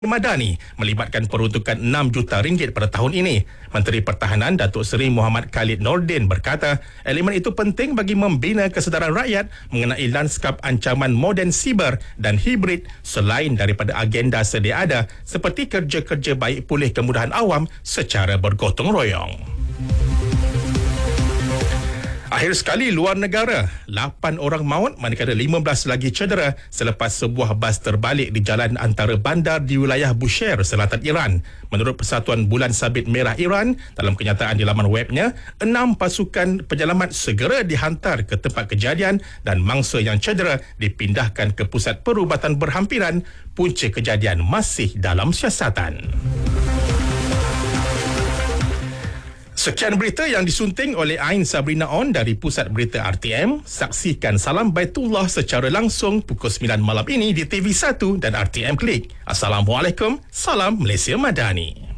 Madani melibatkan peruntukan 6 juta ringgit pada tahun ini. Menteri Pertahanan Datuk Seri Muhammad Khalid Nordin berkata, elemen itu penting bagi membina kesedaran rakyat mengenai lanskap ancaman moden siber dan hibrid selain daripada agenda sedia ada seperti kerja-kerja baik pulih kemudahan awam secara bergotong royong. Akhir sekali luar negara, 8 orang maut manakala 15 lagi cedera selepas sebuah bas terbalik di jalan antara bandar di wilayah Bushehr, selatan Iran. Menurut Persatuan Bulan Sabit Merah Iran, dalam kenyataan di laman webnya, 6 pasukan penyelamat segera dihantar ke tempat kejadian dan mangsa yang cedera dipindahkan ke pusat perubatan berhampiran. Punca kejadian masih dalam siasatan. Sekian berita yang disunting oleh Ain Sabrina On dari Pusat Berita RTM. Saksikan Salam Baitullah secara langsung pukul 9 malam ini di TV1 dan RTM Klik. Assalamualaikum, salam Malaysia Madani.